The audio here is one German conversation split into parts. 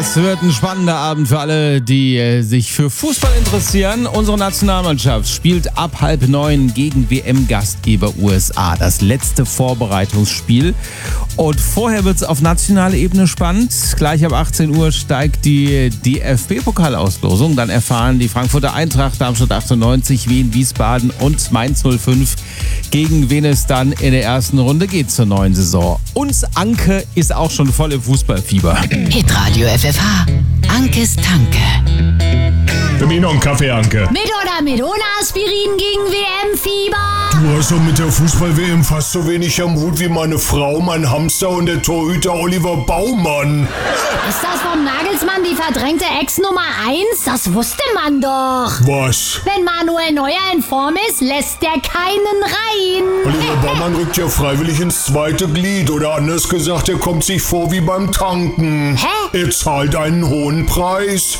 Das wird ein spannender Abend für alle, die sich für Fußball interessieren. Unsere Nationalmannschaft spielt ab 8:30 gegen WM-Gastgeber USA. Das letzte Vorbereitungsspiel. Und vorher wird es auf nationaler Ebene spannend. Gleich ab 18 Uhr steigt die DFB-Pokalauslosung. Dann erfahren die Frankfurter Eintracht, Darmstadt 98, Wien, Wiesbaden und Mainz 05, gegen wen es dann in der ersten Runde geht zur neuen Saison. Und Anke ist auch schon voll im Fußballfieber. Hitradio FFH. Ankes Tanke. Für mich noch einen Kaffee, Anke. Mit oder ohne Aspirin gegen WM-Fieber? Du hast doch mit der Fußball-WM fast so wenig am Hut wie meine Frau, mein Hamster und der Torhüter Oliver Baumann. Ist das vom Nagelsmann die verdrängte Ex Nummer 1? Das wusste man doch. Was? Wenn Manuel Neuer in Form ist, lässt der keinen rein. Oliver Baumann rückt ja freiwillig ins zweite Glied. Oder anders gesagt, er kommt sich vor wie beim Tanken. Hä? Er zahlt einen hohen Preis.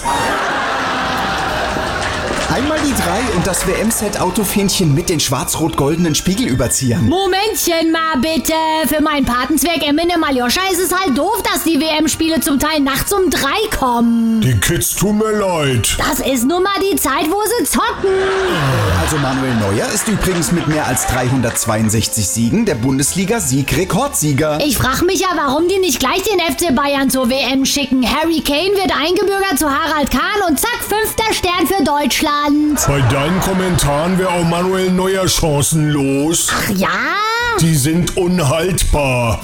Einmal die 3 und das WM-Set Autofähnchen mit den schwarz-rot-goldenen Spiegelüberziehern. Momentchen mal bitte. Für meinen Patenzwerg Eminem Aljoscha ist es halt doof, dass die WM-Spiele zum Teil nachts um 3 kommen. Die Kids tun mir leid. Das ist nun mal die Zeit, wo sie zocken. Also Manuel Neuer ist übrigens mit mehr als 362 Siegen der Bundesliga-Sieg-Rekordsieger. Ich frage mich ja, warum die nicht gleich den FC Bayern zur WM schicken. Harry Kane wird eingebürgert zu Harald Kahn und zack, 5. Stern für Deutschland. Bei deinen Kommentaren wäre auch Manuel Neuer chancenlos. Ach ja? Die sind unhaltbar.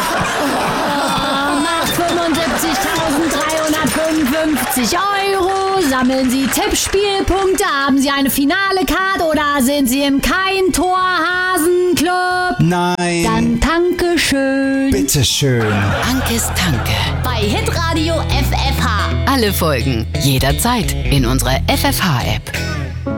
Nach 75.355 € sammeln Sie Tippspielpunkte. Haben Sie eine finale Card oder sind Sie im Kein-Tor-Hasen-Club? Nein. Dann danke schön. Bitteschön. Ankes Tanke. Bei Hitradio FFH. Alle Folgen jederzeit in unserer FFH-App.